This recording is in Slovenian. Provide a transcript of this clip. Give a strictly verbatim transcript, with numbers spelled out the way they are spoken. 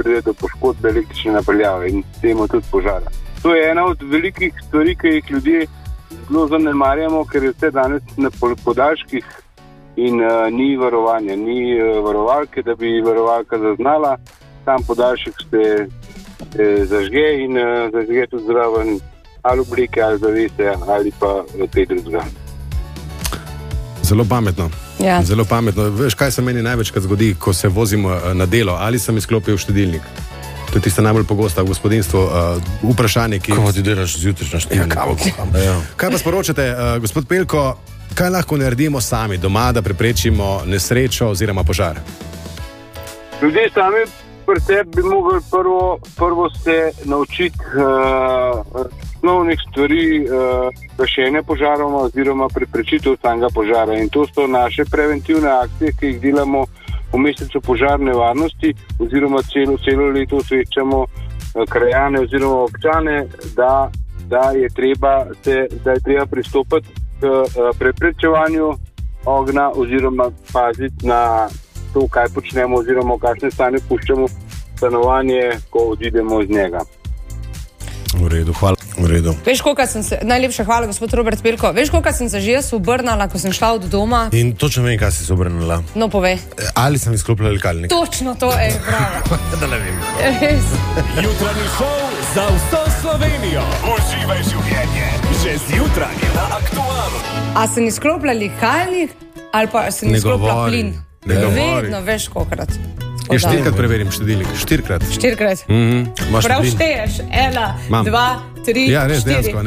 pride do poškodbe električne napeljave in temu tudi požara. To je ena od velikih stvari, ki jih ljudje zelo zanemarjamo, ker je vse danes na podaljških in uh, ni varovanja, ni uh, varovalke, da bi varovalka zaznala. Tam podaljšek se eh, zažge in uh, zažge tudi zraven ali oblike, ali zavese, ali pa kaj drugega. Zelo pametno. Ja. Zelo pametno. Veš, kaj se meni največkrat zgodi, ko se vozimo na delo, ali sem izklopil štedilnik? To je tista najbolj pogosta v gospodinstvu uh, vprašanje, ki... Kako ti delaš zjutraj na štedilnik? Ja, ja. Kaj pa sporočate, uh, gospod Pelko, kaj lahko naredimo sami doma, da preprečimo nesrečo oziroma požar? Ljudje sami pri sebi bi mogli prvo, prvo se naučiti uh, osnovnih stvari uh, gašenja požaroma oziroma preprečitev samega požara. In to so naše preventivne akcije, ki jih delamo v mesecu požarne varnosti oziroma celo, celo leto osveščamo uh, krajane oziroma občane, da, da, je treba se, da je treba pristopiti k uh, preprečevanju ognja oziroma paziti na to, kaj počnemo oziroma kakšne stanje puščamo stanovanje, ko odidemo iz njega. V redu, hvala. V redu. Veš, koliko sem se, najlepša hvala, gospod Robert Pelko, veš, koliko sem se že jaz obrnala, ko sem šla od doma? In točno vem, kaj si se obrnila. No, povej. Ali sem izklopila likalnik? Točno to, ej, bravo. Da ne vem. Res. Jutranji šov za vso Slovenijo. Uživaj življenje. Že zjutraj na Aktualu. A sem izklopila likalnik ali pa sem Ne izklopila govori. plin? Ne govori. Vedno, veš, kolikrat. Je štirikrat preverim štedilnik, štirikrat. Štirikrat. Mhm. Imaš Prav plin? šteješ, ena, Imam. dva, tri, Ja, res, štiri. dejansko.